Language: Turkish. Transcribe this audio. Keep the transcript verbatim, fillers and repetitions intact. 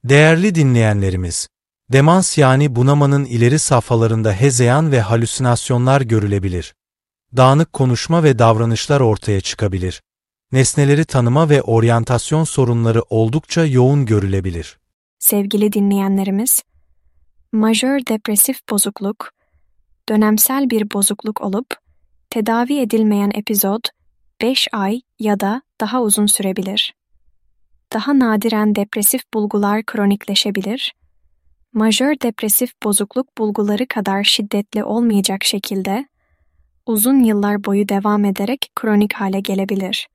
Değerli dinleyenlerimiz, demans yani bunamanın ileri safhalarında hezeyan ve halüsinasyonlar görülebilir. Dağınık konuşma ve davranışlar ortaya çıkabilir. Nesneleri tanıma ve oryantasyon sorunları oldukça yoğun görülebilir. Sevgili dinleyenlerimiz, majör depresif bozukluk, dönemsel bir bozukluk olup, tedavi edilmeyen epizod beş ay ya da daha uzun sürebilir. Daha nadiren depresif bulgular kronikleşebilir, majör depresif bozukluk bulguları kadar şiddetli olmayacak şekilde uzun yıllar boyu devam ederek kronik hale gelebilir.